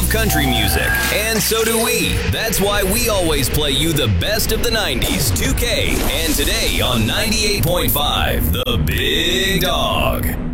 love country music, and so do we. That's why we always play you the best of the 90s, 2K, and today on 98.5, The Big Dog.